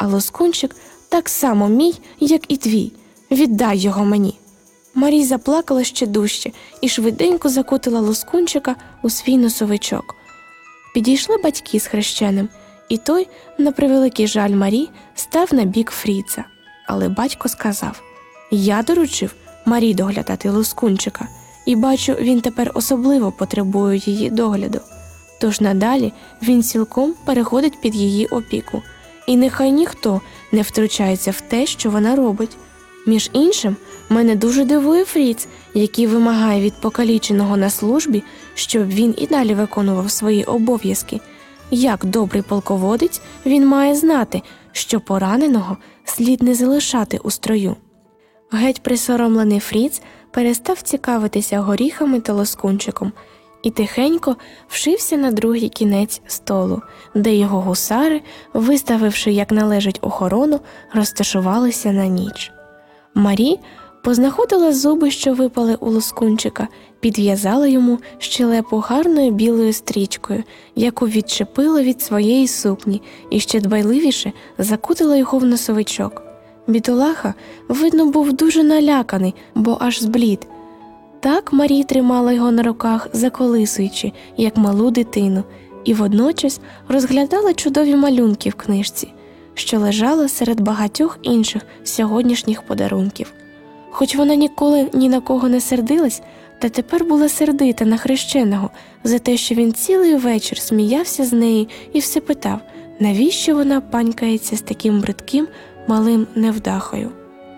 а лоскунчик так само мій, як і твій. Віддай його мені». Марі заплакала ще дужче і швиденько закутила лоскунчика у свій носовичок. Підійшли батьки з хрещеним, і той, на превеликий жаль Марі, став на бік Фріца. Але батько сказав: «Я доручив Марі доглядати лоскунчика, і бачу, він тепер особливо потребує її догляду. Тож надалі він цілком переходить під її опіку, і нехай ніхто не втручається в те, що вона робить. Між іншим, мене дуже дивує Фріц, який вимагає від покаліченого на службі, щоб він і далі виконував свої обов'язки. Як добрий полководець, він має знати, що пораненого слід не залишати у строю». Геть присоромлений Фріц перестав цікавитися горіхами та лоскунчиком і тихенько вшився на другий кінець столу, де його гусари, виставивши як належить охорону, розташувалися на ніч. Марі познаходила зуби, що випали у лоскунчика, підв'язала йому щелепу гарною білою стрічкою, яку відчепила від своєї сукні, і ще дбайливіше закутила його в носовичок. Бідолаха, видно, був дуже наляканий, бо аж зблід. Так Марі тримала його на руках, заколисуючи, як малу дитину, і водночас розглядала чудові малюнки в книжці, що лежала серед багатьох інших сьогоднішніх подарунків. Хоч вона ніколи ні на кого не сердилась, та тепер була сердита на хрещеного за те, що він цілий вечір сміявся з неї і все питав, навіщо вона панькається з таким бридким малим невдахою.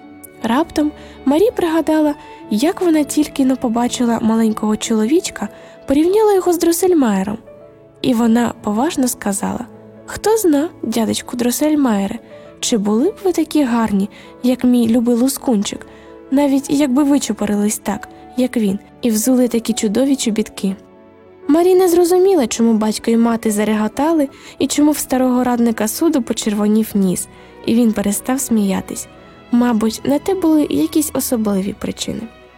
Раптом Марі пригадала, як вона тільки-но побачила маленького чоловічка, порівняла його з Дроссельмайером. І вона поважно сказала: «Хто зна, дядечку Дроссельмайере, чи були б ви такі гарні, як мій любий лоскунчик, навіть якби вичепорились так, як він, і взули такі чудові чобітки». Марі не зрозуміла, чому батько і мати зареготали, і чому в старого радника суду почервонів ніс, і він перестав сміятись. Мабуть, на те були якісь особливі причини.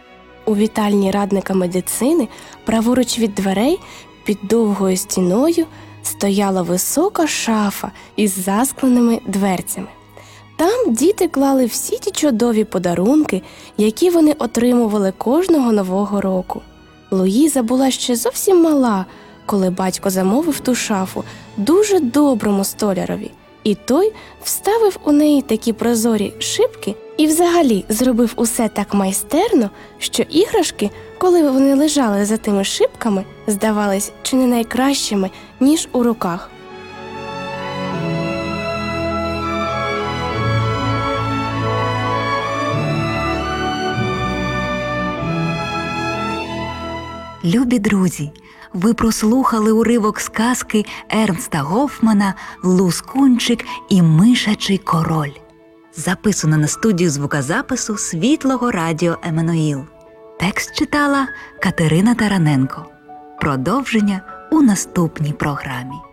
У вітальні радника медицини, праворуч від дверей, під довгою стіною, стояла висока шафа із заскленими дверцями. Там діти клали всі ті чудові подарунки, які вони отримували кожного Нового року. Луїза була ще зовсім мала, коли батько замовив ту шафу дуже доброму столярові, і той вставив у неї такі прозорі шибки і взагалі зробив усе так майстерно, що іграшки, коли вони лежали за тими шибками, здавались чи не найкращими, ніж у руках. Любі друзі, ви прослухали уривок з казки Ернста Гофмана «Лускунчик і мишачий король», записано на студію звукозапису Світлого радіо «Еммануїл». Текст читала Катерина Тараненко. Продовження у наступній програмі.